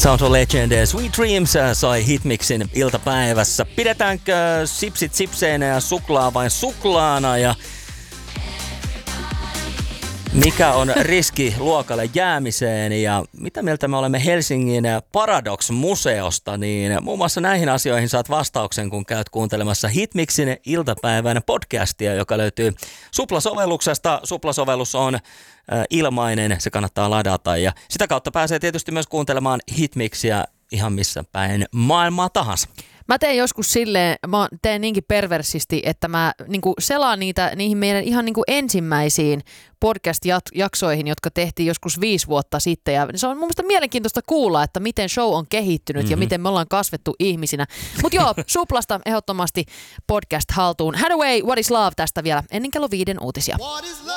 Sound of Legend, Sweet Dreams sai hitmixin iltapäivässä. Pidetäänkö sipsit sipseinä ja suklaa vain suklaana ja mikä on riski luokalle jäämiseen ja mitä mieltä me olemme Helsingin Paradox-museosta, niin muun muassa näihin asioihin saat vastauksen, kun käyt kuuntelemassa Hitmixin iltapäivän podcastia, joka löytyy Supla-sovelluksesta. Supla-sovellus on ilmainen, se kannattaa ladata ja sitä kautta pääsee tietysti myös kuuntelemaan Hitmixia ihan missä päin maailmaa tahansa. Mä teen joskus silleen, mä teen niinkin perversisti, että mä niinku selaan niihin meidän ihan niinku ensimmäisiin podcast-jaksoihin, jotka tehtiin joskus 5 vuotta sitten. Ja se on mun mielestä mielenkiintoista kuulla, että miten show on kehittynyt ja miten me ollaan kasvettu ihmisinä. Mutta joo, Suplasta ehdottomasti podcast haltuun. Hathaway, What is Love tästä vielä ennen kello 5 uutisia.